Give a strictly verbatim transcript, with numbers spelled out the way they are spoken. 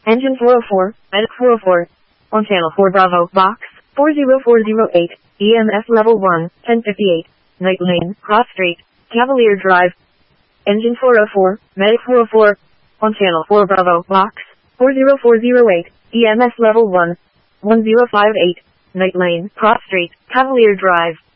Engine four oh four, Medic four oh four. On channel four Bravo, box, four zero four zero eight, E M S level one, ten fifty-eight. Night lane, cross street, Cavalier Drive. Engine four oh four, Medic four oh four. On channel four Bravo, box, four zero four zero eight, E M S level one, one zero five eight. Night lane, cross street, Cavalier Drive.